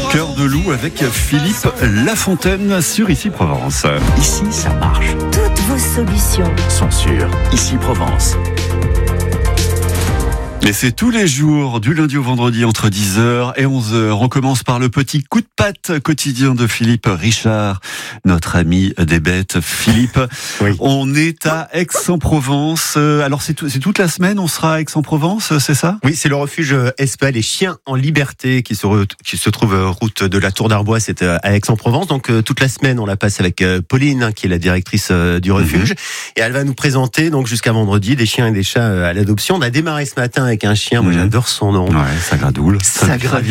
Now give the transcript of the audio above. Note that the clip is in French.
Cœur de loup avec Philippe Lafontaine sur Ici Provence. Ici, ça marche. Toutes vos solutions Sont sur Ici Provence. Et c'est tous les jours, du lundi au vendredi, entre 10h et 11h. On commence par le petit coup de patte quotidien de Philippe Richard, notre ami des bêtes. Philippe, Oui. On est à Aix-en-Provence. Alors c'est toute la semaine, on sera à Aix-en-Provence, c'est ça ? Oui, c'est le refuge SPA, les chiens en liberté, qui se trouve route de la Tour d'Arbois, c'est à Aix-en-Provence. Donc toute la semaine, on la passe avec Pauline, qui est la directrice du refuge, et elle va nous présenter donc jusqu'à vendredi des chiens et des chats à l'adoption. On a démarré ce matin avec un chien, moi j'adore son nom. Ouais, Sagradoul. Sagradoul.